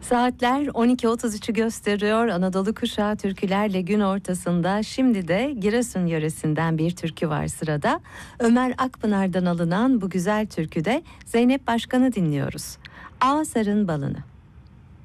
Saatler 12.33'ü gösteriyor. Anadolu Kuşağı türkülerle gün ortasında. Şimdi de Giresun yöresinden bir türkü var sırada. Ömer Akpınar'dan alınan bu güzel türküde Zeynep Başkan'ı dinliyoruz. Asar'ın balını.